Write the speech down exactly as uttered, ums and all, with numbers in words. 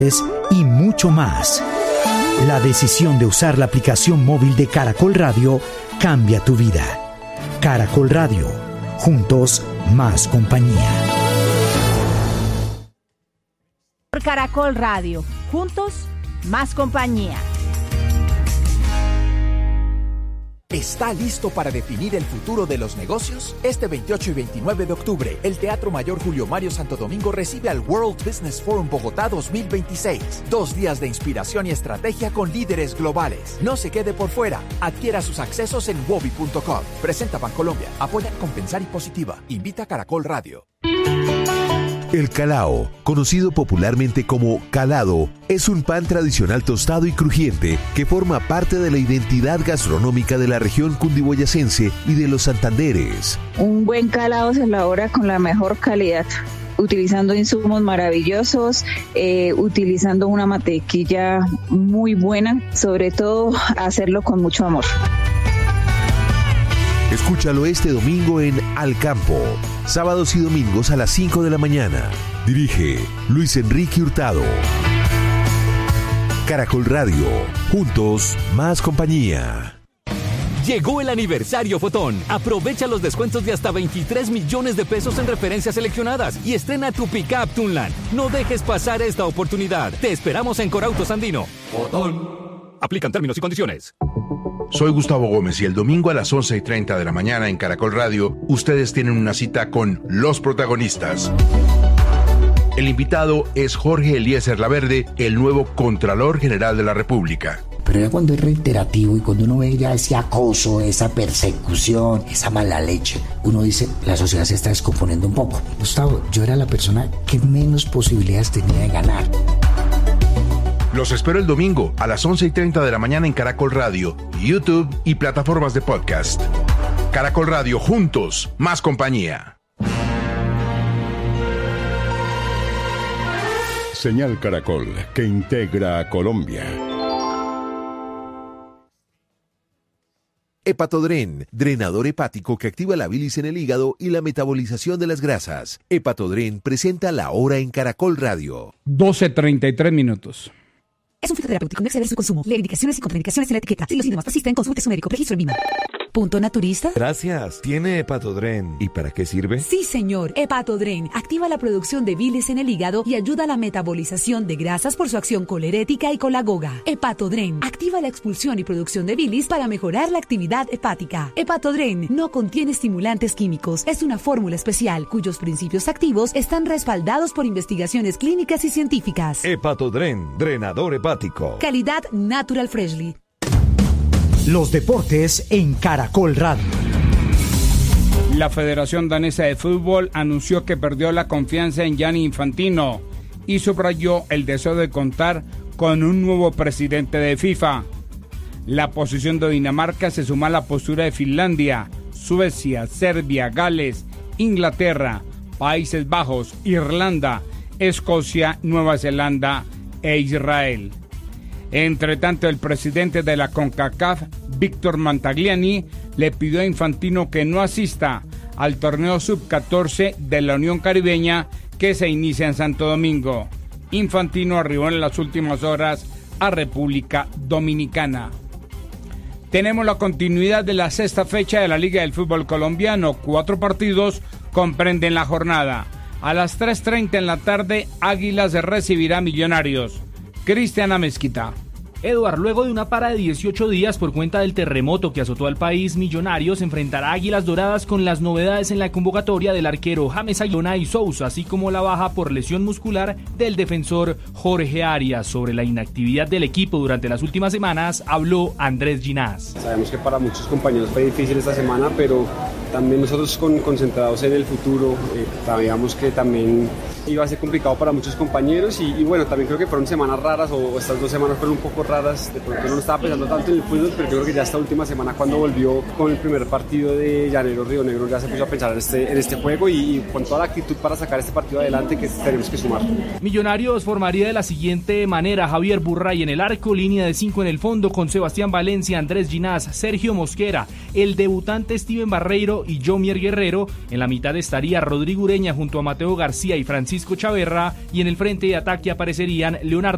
y mucho más. La decisión de usar la aplicación móvil de Caracol Radio cambia tu vida. Caracol Radio, juntos más compañía. Por Caracol Radio, juntos más compañía. ¿Está listo para definir el futuro de los negocios? Este veintiocho y veintinueve de octubre, el Teatro Mayor Julio Mario Santo Domingo recibe al World Business Forum Bogotá dos mil veintiséis. Dos días de inspiración y estrategia con líderes globales. No se quede por fuera. Adquiera sus accesos en wobi punto com. Presenta Bancolombia. Apoya Compensar y Positiva. Invita a Caracol Radio. El calao, conocido popularmente como calado, es un pan tradicional tostado y crujiente que forma parte de la identidad gastronómica de la región cundiboyacense y de los Santanderes. Un buen calado se elabora con la mejor calidad, utilizando insumos maravillosos, eh, utilizando una mantequilla muy buena, sobre todo hacerlo con mucho amor. Escúchalo este domingo en Al Campo, sábados y domingos a las cinco de la mañana. Dirige Luis Enrique Hurtado. Caracol Radio, juntos más compañía. Llegó el aniversario Fotón. Aprovecha los descuentos de hasta veintitrés millones de pesos en referencias seleccionadas y estrena tu Pickup Tunland. No dejes pasar esta oportunidad. Te esperamos en Corautos Andino. Fotón. Aplican términos y condiciones. Soy Gustavo Gómez y el domingo a las once y treinta de la mañana en Caracol Radio, ustedes tienen una cita con los protagonistas. El invitado es Jorge Eliezer Laverde, el nuevo Contralor General de la República. Pero ya cuando es reiterativo y cuando uno ve ya ese acoso, esa persecución, esa mala leche, uno dice, la sociedad se está descomponiendo un poco. Gustavo, yo era la persona que menos posibilidades tenía de ganar. Los espero el domingo a las once y treinta de la mañana en Caracol Radio, YouTube y plataformas de podcast. Caracol Radio, juntos, más compañía. Señal Caracol, que integra a Colombia. Hepatodren, drenador hepático que activa la bilis en el hígado y la metabolización de las grasas. Hepatodren presenta La Hora en Caracol Radio. doce treinta y tres minutos. Es un fitoterapéutico, no exceder su consumo. Lee indicaciones y contraindicaciones en la etiqueta. Si los síntomas persisten, consulte a su médico. Registro en Vima. ¿Punto naturista? Gracias. ¿Tiene Hepatodren? ¿Y para qué sirve? Sí, señor. Hepatodren activa la producción de bilis en el hígado y ayuda a la metabolización de grasas por su acción colerética y colagoga. Hepatodren activa la expulsión y producción de bilis para mejorar la actividad hepática. Hepatodren no contiene estimulantes químicos. Es una fórmula especial cuyos principios activos están respaldados por investigaciones clínicas y científicas. Hepatodren, drenador hepático. Calidad Natural Freshly. Los deportes en Caracol Radio. La Federación Danesa de Fútbol anunció que perdió la confianza en Gianni Infantino y subrayó el deseo de contar con un nuevo presidente de FIFA. La posición de Dinamarca se suma a la postura de Finlandia, Suecia, Serbia, Gales, Inglaterra, Países Bajos, Irlanda, Escocia, Nueva Zelanda e Israel. Entre tanto, el presidente de la CONCACAF, Víctor Montagliani, le pidió a Infantino que no asista al torneo sub catorce de la Unión Caribeña que se inicia en Santo Domingo. Infantino arribó en las últimas horas a República Dominicana. Tenemos la continuidad de la sexta fecha de la Liga del Fútbol Colombiano. Cuatro partidos comprenden la jornada. A las tres treinta en la tarde, Águilas recibirá a Millonarios. Cristiana Mezquita. Eduard, luego de una para de dieciocho días por cuenta del terremoto que azotó al país, Millonarios enfrentará a Águilas Doradas con las novedades en la convocatoria del arquero James Ayona y Sousa, así como la baja por lesión muscular del defensor Jorge Arias. Sobre la inactividad del equipo durante las últimas semanas, habló Andrés Ginás. Sabemos que para muchos compañeros fue difícil esta semana, pero también nosotros con, concentrados en el futuro, eh, sabíamos que también iba a ser complicado para muchos compañeros y, y bueno, también creo que fueron semanas raras o estas dos semanas fueron un poco raras, de pronto no estaba pensando tanto en el fútbol, pero creo que ya esta última semana cuando volvió con el primer partido de Llanero Río Negro ya se puso a pensar en este, en este juego y, y con toda la actitud para sacar este partido adelante que tenemos que sumar. Millonarios formaría de la siguiente manera: Javier Burray en el arco, línea de cinco en el fondo con Sebastián Valencia, Andrés Ginás, Sergio Mosquera, el debutante Steven Barreiro y Jomier Guerrero. En la mitad estaría Rodrigo Ureña junto a Mateo García y Francisco Chaverra, y en el frente de ataque aparecerían Leonardo